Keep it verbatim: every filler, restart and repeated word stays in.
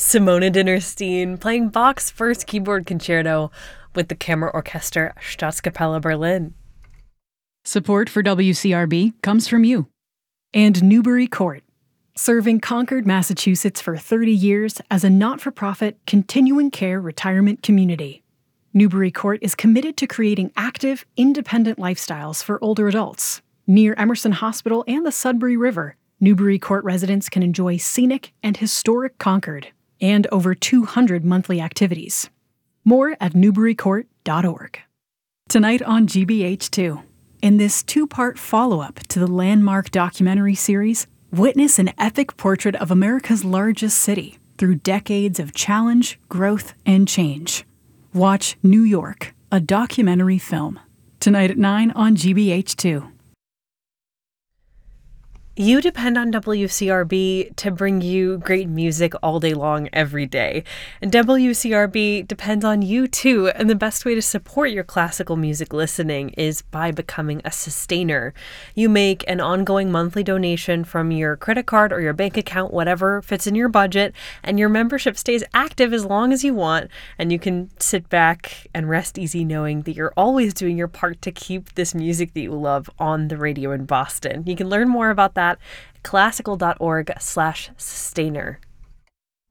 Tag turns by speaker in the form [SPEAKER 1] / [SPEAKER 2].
[SPEAKER 1] Simona Dinnerstein playing Bach's first keyboard concerto with the Kammerorchester Staatskapelle Berlin.
[SPEAKER 2] Support for W C R B comes from you. And Newbury Court, serving Concord, Massachusetts for thirty years as a not-for-profit continuing care retirement community. Newbury Court is committed to creating active, independent lifestyles for older adults. Near Emerson Hospital and the Sudbury River, Newbury Court residents can enjoy scenic and historic Concord and over two hundred monthly activities. More at newbury court dot org. Tonight on G B H two, in this two-part follow-up to the landmark documentary series, witness an epic portrait of America's largest city through decades of challenge, growth, and change. Watch New York, a documentary film. Tonight at nine on G B H two.
[SPEAKER 1] You depend on W C R B to bring you great music all day long, every day. And W C R B depends on you too. And the best way to support your classical music listening is by becoming a sustainer. You make an ongoing monthly donation from your credit card or your bank account, whatever fits in your budget, and your membership stays active as long as you want. And you can sit back and rest easy knowing that you're always doing your part to keep this music that you love on the radio in Boston. You can learn more about that at classical dot org slash sustainer.